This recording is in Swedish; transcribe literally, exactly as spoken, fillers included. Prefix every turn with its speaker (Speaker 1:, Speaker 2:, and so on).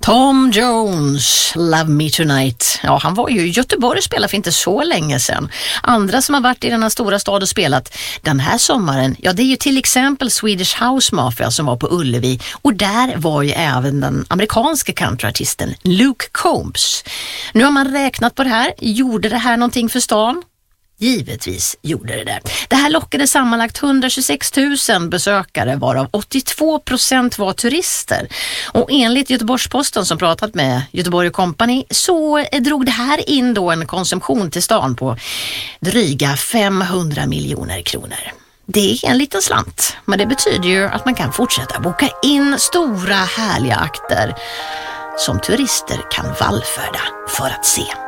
Speaker 1: Tom Jones, Love Me Tonight. Ja, han var ju i Göteborg och spelade för inte så länge sedan. Andra som har varit i denna stora stad och spelat den här sommaren, ja det är ju till exempel Swedish House Mafia som var på Ullevi. Och där var ju även den amerikanska countryartisten Luke Combs. Nu har man räknat på det här. Gjorde det här någonting för stan? Givetvis gjorde det det. Det här lockade sammanlagt hundratjugosex tusen besökare, varav åttiotvå procent var turister. Och enligt Göteborgs-Posten som pratat med Göteborg och Company så drog det här in då en konsumtion till stan på dryga femhundra miljoner kronor. Det är en liten slant, men det betyder ju att man kan fortsätta boka in stora härliga akter som turister kan vallfärda för att se.